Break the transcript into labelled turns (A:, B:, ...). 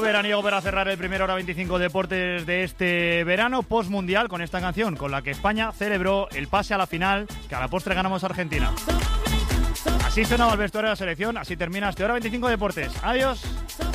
A: veraniego para cerrar el primer Hora 25 Deportes de este verano post-mundial con esta canción con la que España celebró el pase a la final que a la postre ganamos a Argentina. Así sonaba el vestuario de la selección, así termina este Hora 25 Deportes. Adiós.